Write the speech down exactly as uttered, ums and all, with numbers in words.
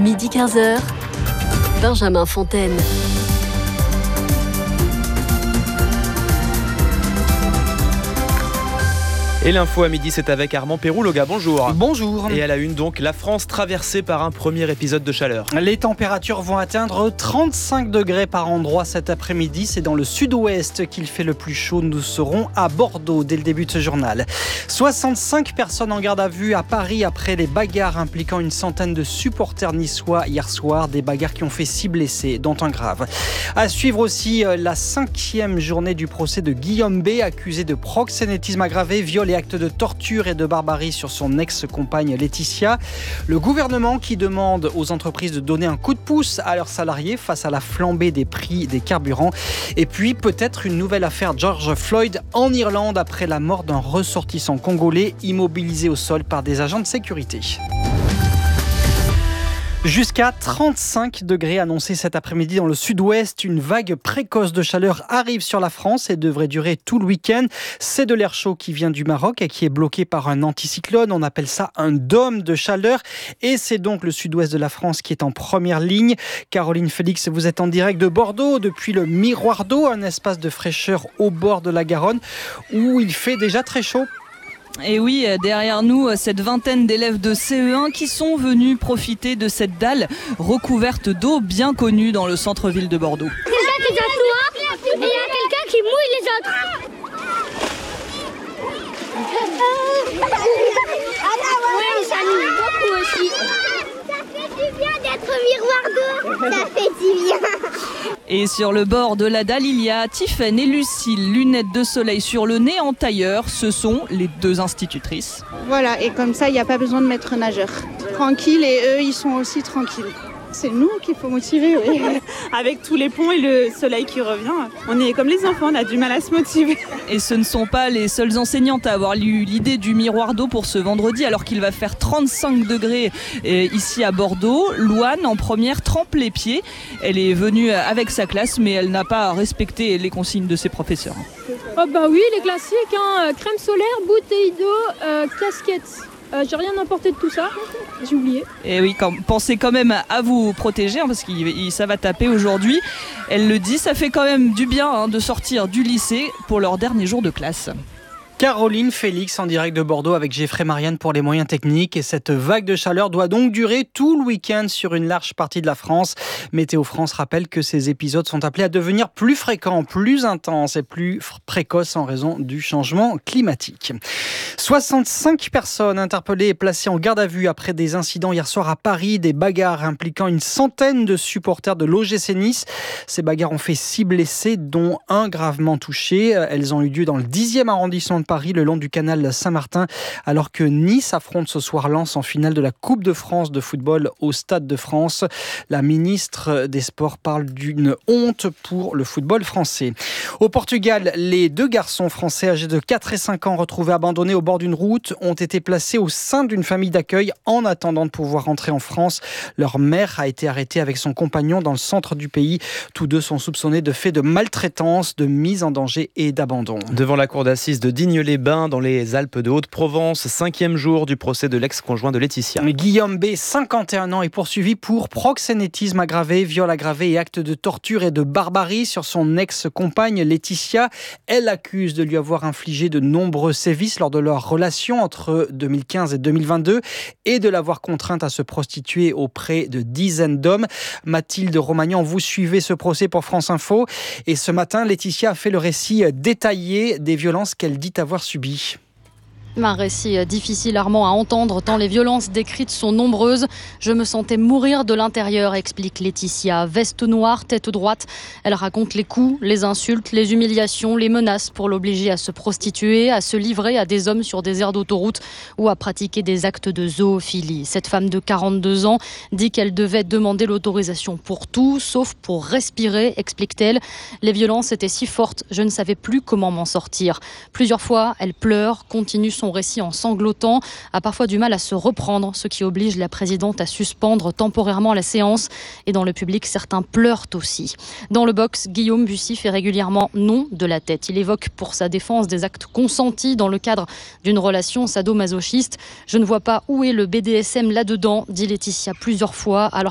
midi quinze heures, Benjamin Fontaine. Et l'info à midi, c'est avec Armand Péroux-Loga. Bonjour. Bonjour. Et à la une, donc, la France traversée par un premier épisode de chaleur. Les températures vont atteindre trente-cinq degrés par endroit cet après-midi. C'est dans le sud-ouest qu'il fait le plus chaud. Nous serons à Bordeaux dès le début de ce journal. soixante-cinq personnes en garde à vue à Paris après les bagarres impliquant une centaine de supporters niçois hier soir. Des bagarres qui ont fait six blessés, dont un grave. À suivre aussi la cinquième journée du procès de Guillaume B, accusé de proxénétisme aggravé, viol et actes de torture et de barbarie sur son ex-compagne Laetitia. Le gouvernement qui demande aux entreprises de donner un coup de pouce à leurs salariés face à la flambée des prix des carburants. Et puis peut-être une nouvelle affaire George Floyd en Irlande après la mort d'un ressortissant congolais immobilisé au sol par des agents de sécurité. Jusqu'à trente-cinq degrés annoncés cet après-midi dans le sud-ouest. Une vague précoce de chaleur arrive sur la France et devrait durer tout le week-end. C'est de l'air chaud qui vient du Maroc et qui est bloqué par un anticyclone. On appelle ça un dôme de chaleur. Et c'est donc le sud-ouest de la France qui est en première ligne. Caroline Félix, vous êtes en direct de Bordeaux depuis le Miroir d'eau, un espace de fraîcheur au bord de la Garonne où il fait déjà très chaud. Et oui, derrière nous, cette vingtaine d'élèves de C E un qui sont venus profiter de cette dalle recouverte d'eau bien connue dans le centre-ville de Bordeaux. Déjà tu t'assois et il y a quelqu'un qui mouille les autres. Oui, ça mouille beaucoup aussi. Ça fait du bien d'être au Miroir d'eau. Ça fait du bien. Et sur le bord de la dalle, il y a Tiffaine et Lucille, lunettes de soleil sur le nez en tailleur. Ce sont les deux institutrices. Voilà, et comme ça, il n'y a pas besoin de mettre nageur. Tranquille, et eux, ils sont aussi tranquilles. C'est nous qu'il faut motiver, oui. Avec tous les ponts et le soleil qui revient, on est comme les enfants, on a du mal à se motiver. Et ce ne sont pas les seules enseignantes à avoir eu l'idée du miroir d'eau pour ce vendredi, alors qu'il va faire trente-cinq degrés ici à Bordeaux. Louane, en première, trempe les pieds. Elle est venue avec sa classe, mais elle n'a pas respecté les consignes de ses professeurs. Oh bah oui, les classiques, hein. Crème solaire, bouteille d'eau, euh, casquette. Euh, j'ai rien emporté de tout ça, j'ai oublié. Et oui, quand, pensez quand même à vous protéger, hein, parce que ça va taper aujourd'hui. Elle le dit, ça fait quand même du bien hein, de sortir du lycée pour leur dernier jour de classe. Caroline Félix en direct de Bordeaux avec Geoffrey Marianne pour les moyens techniques. Et cette vague de chaleur doit donc durer tout le week-end sur une large partie de la France. Météo France rappelle que ces épisodes sont appelés à devenir plus fréquents, plus intenses et plus précoces en raison du changement climatique. soixante-cinq personnes interpellées et placées en garde à vue après des incidents hier soir à Paris, des bagarres impliquant une centaine de supporters de l'O G C Nice. Ces bagarres ont fait six blessés, dont un gravement touché. Elles ont eu lieu dans le dixième arrondissement de Paris, le long du canal Saint-Martin, alors que Nice affronte ce soir Lens en finale de la Coupe de France de football au Stade de France. La ministre des Sports parle d'une honte pour le football français. Au Portugal, les deux garçons français âgés de quatre et cinq ans retrouvés abandonnés au bord d'une route ont été placés au sein d'une famille d'accueil en attendant de pouvoir rentrer en France. Leur mère a été arrêtée avec son compagnon dans le centre du pays. Tous deux sont soupçonnés de faits de maltraitance, de mise en danger et d'abandon. Devant la cour d'assises de Digne-les-Bains dans les Alpes de Haute-Provence, cinquième jour du procès de l'ex-conjoint de Laetitia. Guillaume B, cinquante et un ans, est poursuivi pour proxénétisme aggravé, viol aggravé et actes de torture et de barbarie sur son ex-compagne Laetitia. Elle accuse de lui avoir infligé de nombreux sévices lors de leur relation entre deux mille quinze et deux mille vingt-deux et de l'avoir contrainte à se prostituer auprès de dizaines d'hommes. Mathilde Romagnan, vous suivez ce procès pour France Info et ce matin, Laetitia a fait le récit détaillé des violences qu'elle dit avoir subies. Un récit difficile, Armand, à entendre tant les violences décrites sont nombreuses. Je me sentais mourir de l'intérieur, explique Laetitia. Veste noire, tête droite. Elle raconte les coups, les insultes, les humiliations, les menaces pour l'obliger à se prostituer, à se livrer à des hommes sur des aires d'autoroute ou à pratiquer des actes de zoophilie. Cette femme de quarante-deux ans dit qu'elle devait demander l'autorisation pour tout, sauf pour respirer, explique-t-elle. Les violences étaient si fortes, je ne savais plus comment m'en sortir. Plusieurs fois, elle pleure, continue son récit en sanglotant, a parfois du mal à se reprendre, ce qui oblige la présidente à suspendre temporairement la séance. Et dans le public, certains pleurent aussi. Dans le box, Guillaume Bussy fait régulièrement non de la tête. Il évoque pour sa défense des actes consentis dans le cadre d'une relation sadomasochiste. Je ne vois pas où est le B D S M là-dedans, dit Laetitia plusieurs fois, alors